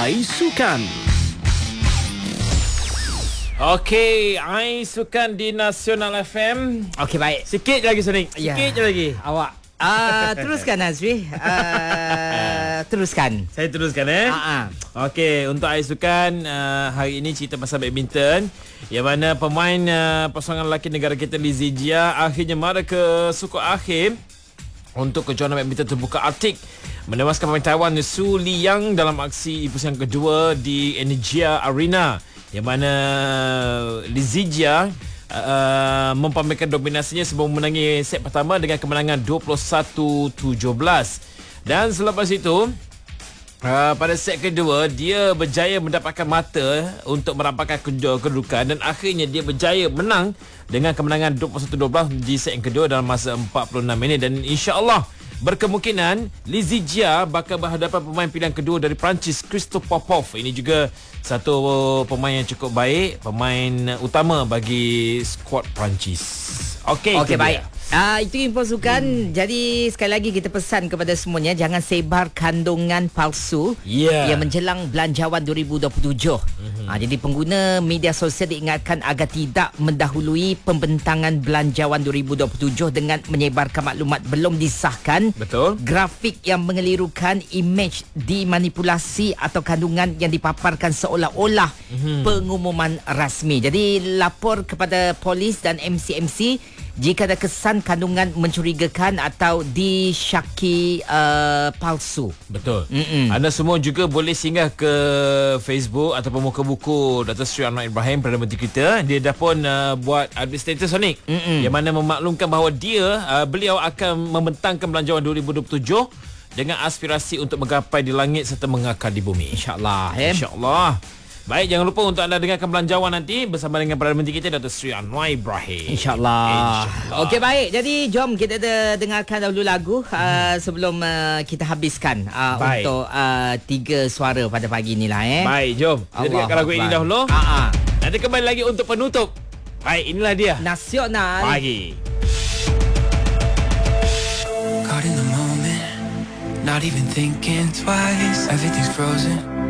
Aisukan. Okey, Aisukan di Nasional FM. Okey, baik. Sikit lagi Sonic. Sikit je lagi. Awak teruskan Azri. Teruskan. Saya teruskan Okey, untuk Aisukan hari ini cerita pasal badminton, yang mana pemain pasangan lelaki negara kita Lizzie akhirnya mara ke sukuk akhir untuk kejohanan badminton terbuka Arctic, menewaskan pemain Taiwan Su Liyang dalam aksi pusingan kedua di Energia Arena, yang mana Lizzie mempamerkan dominasinya sebelum menangi set pertama dengan kemenangan 21-17. Dan selepas itu pada set kedua dia berjaya mendapatkan mata untuk merampakkan kedudukan, dan akhirnya dia berjaya menang dengan kemenangan 21-12 di set yang kedua dalam masa 46 minit. Dan insya-Allah berkemungkinan Lizzie bakal berhadapan pemain pilihan kedua dari Perancis, Christophe Popov. Ini juga satu pemain yang cukup baik, pemain utama bagi skuad Perancis. Okey, baik. Itu info sukan. Jadi sekali lagi kita pesan kepada semuanya, jangan sebar kandungan palsu yang menjelang Belanjawan 2027. Jadi pengguna media sosial diingatkan agar tidak mendahului pembentangan Belanjawan 2027 dengan menyebarkan maklumat belum disahkan. Betul. Grafik yang mengelirukan, imej dimanipulasi atau kandungan yang dipaparkan seolah-olah pengumuman rasmi. Jadi lapor kepada polis dan MCMC jika ada kesan kandungan mencurigakan atau disyaki palsu. Betul. Anda semua juga boleh singgah ke Facebook ataupun muka buku Dr. Sri Anwar Ibrahim, Perdana Menteri kita. Dia dah pun buat update status Sonic, yang mana memaklumkan bahawa beliau akan membentangkan Belanjawan 2027 dengan aspirasi untuk menggapai di langit serta mengakar di bumi. InsyaAllah. InsyaAllah. Baik, jangan lupa untuk anda dengarkan Belanjawan nanti bersama dengan Perdana Menteri kita Dr. Sri Anwar Ibrahim. InsyaAllah. Okey, baik. Jadi jom kita dengarkan dahulu lagu sebelum kita habiskan untuk 3 suara pada pagi ni lah. Baik, jom kita dengarkan lagu ini dahulu. Nanti kembali lagi untuk penutup. Baik, inilah dia Nasional Pagi. Caught in the moment, not even thinking twice. Everything's frozen.